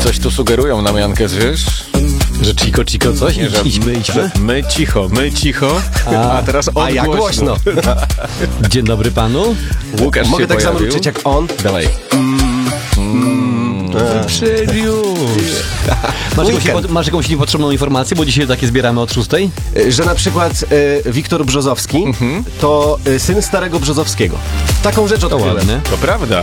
Coś tu sugerują nam, Jankę, wiesz? Że ciko coś? Nie, że Idźmy. my cicho, a teraz on A ja głośno. Dzień dobry panu. Łukasz Mogę się tak pojawił. zamruczyć jak on? Dawaj. Masz jakąś niepotrzebną informację, bo dzisiaj takie zbieramy od 6? Że na przykład Wiktor Brzozowski to syn starego Brzozowskiego. Taką rzecz To odkryłem. ładne. To prawda.